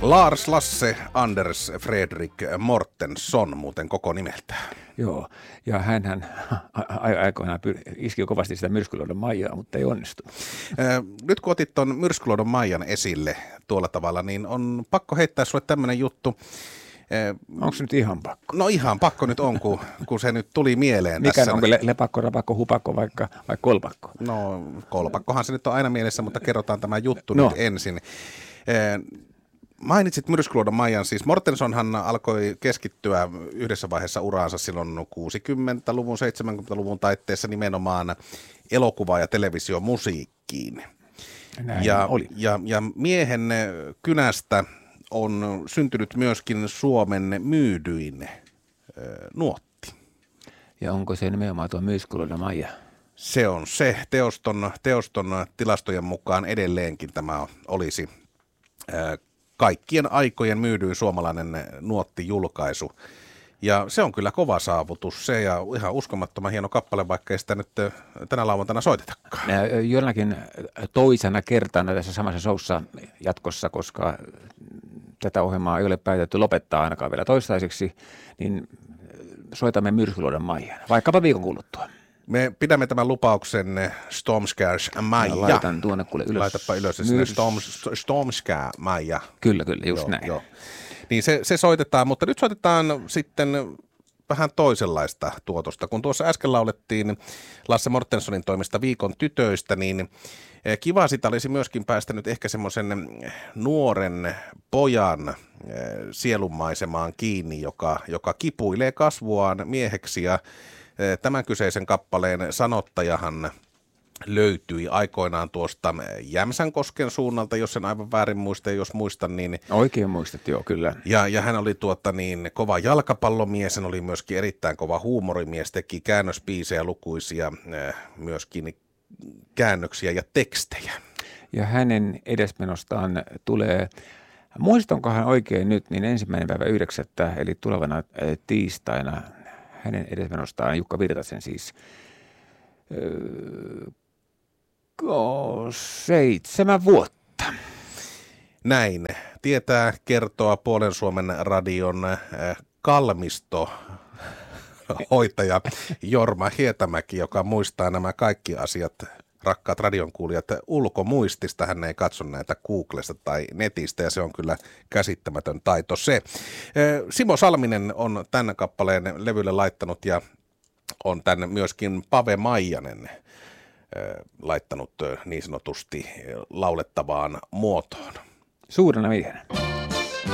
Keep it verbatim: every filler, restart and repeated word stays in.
Lars Lasse Anders Fredrik Mortensson muuten koko nimeltään. Joo, ja hänhän aikoinaan iski kovasti sitä Myrskyluodon Maijaa, mutta ei onnistu. Nyt kun otit tuon Myrskyluodon Maijan esille tuolla tavalla, niin on pakko heittää sulle tämmöinen juttu. Onko se nyt ihan pakko? No ihan pakko nyt on, kun, kun se nyt tuli mieleen. Mikä tässä. Onko le- lepakko, rapakko, hupakko vaikka, vai kolpakko? No kolpakkohan se nyt on aina mielessä, mutta kerrotaan tämä juttu no. nyt ensin. Mainitsit Myrskyluodon Maijan, siis Mortensonhan alkoi keskittyä yhdessä vaiheessa uraansa silloin kuusikymmentäluvun, seitsemänkymmentäluvun taitteessa nimenomaan elokuva- ja televisiomusiikkiin. Ja, ja, ja miehen kynästä on syntynyt myöskin Suomen myydyin äh, nuotti. Ja onko se nimenomaan tuo Myrskyluodon Maija? Se on se. Teoston, teoston tilastojen mukaan edelleenkin tämä olisi äh, kaikkien aikojen myydyin suomalainen nuottijulkaisu. Ja se on kyllä kova saavutus se ja ihan uskomattoman hieno kappale, vaikka ei sitä nyt tänä lauantaina soitetakaan. Jollakin toisena kertana tässä samassa showssa jatkossa, koska tätä ohjelmaa ei ole päätetty lopettaa ainakaan vielä toistaiseksi, niin soitamme Myrskyluodon Maijan, vaikkapa viikon kuluttua. Me pidämme tämän lupauksen Stormscares Maija. Laitan tuonne kuule ylös. Laitapa ylös Myrs... Storm, Stormscare Maija. Kyllä, kyllä, just joo, näin. Joo. Niin se, se soitetaan, mutta nyt soitetaan sitten vähän toisenlaista tuotosta. Kun tuossa äsken laulettiin Lasse Mortenssonin toimesta Viikon tytöistä, niin kiva sitä olisi myöskin päästänyt ehkä semmoisen nuoren pojan sielunmaisemaan kiinni, joka, joka kipuilee kasvuaan mieheksi. Ja tämän kyseisen kappaleen sanottajahan löytyi aikoinaan tuosta Jämsänkosken suunnalta, jos en aivan väärin muista, jos muistan. Niin oikein muistat, joo, kyllä. Ja, ja hän oli tuota niin kova jalkapallomies, hän oli myöskin erittäin kova huumorimies, teki käännöspiisejä lukuisia, myöskin käännöksiä ja tekstejä. Ja hänen edesmenostaan tulee, muistankohan oikein nyt, niin ensimmäinen päivä yhdeksättä, eli tulevana tiistaina, hänen edesmenostaan Jukka Virtasen siis öö, seitsemän vuotta. Näin. Tietää kertoa Puolen Suomen radion äh, kalmisto hoitaja Jorma Hietämäki, joka muistaa nämä kaikki asiat, rakkaat radionkuulijat, ulkomuistista. Hän ei katso näitä Googlesta tai netistä ja se on kyllä käsittämätön taito se. Simo Salminen on tämän kappaleen levylle laittanut ja on tänne myöskin Pave Maijanen laittanut niin sanotusti laulettavaan muotoon. Suurena miehenä.